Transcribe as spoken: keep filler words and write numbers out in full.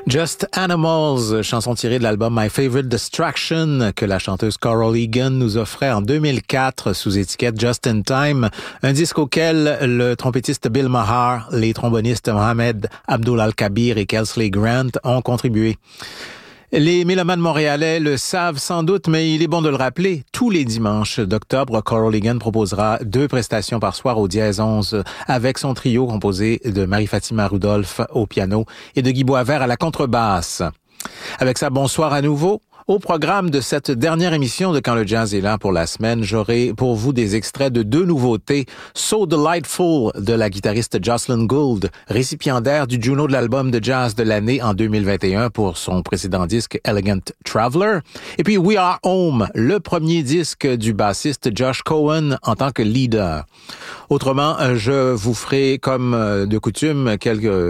Just Animals, chanson tirée de l'album My Favorite Distraction que la chanteuse Coral Egan nous offrait en deux mille quatre sous étiquette Just in Time, un disque auquel le trompettiste Bill Maher, les trombonistes Mohamed Abdul Al-Kabir et Kelsley Grant ont contribué. Les mélomanes montréalais le savent sans doute, mais il est bon de le rappeler. Tous les dimanches d'octobre, Coral Egan proposera deux prestations par soir au Dièse onze avec son trio composé de Marie-Fatima Rudolph au piano et de Guy Boisvert à la contrebasse. Avec ça, bonsoir à nouveau. Au programme de cette dernière émission de Quand le jazz est là pour la semaine, j'aurai pour vous des extraits de deux nouveautés. So Delightful de la guitariste Jocelyn Gould, récipiendaire du Juno de l'album de jazz de l'année en deux mille vingt et un pour son précédent disque Elegant Traveler. Et puis We Are Home, le premier disque du bassiste Josh Cohen en tant que leader. Autrement, je vous ferai comme de coutume quelques